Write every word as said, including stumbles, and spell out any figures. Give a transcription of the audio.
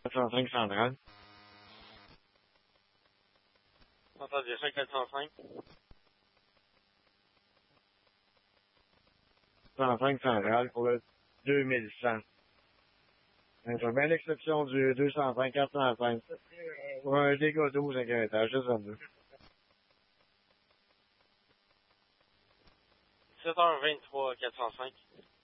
quatre cent cinq central. Entends dire ça, quatre cent cinq. cent cinq central pour le deux mille cent. Je fais bien l'exception du deux cent cinq, quatre cent cinq. Pour un dégât d'eau, cinquième étage, juste vingt-deux. sept heures vingt-trois, quatre cent cinq.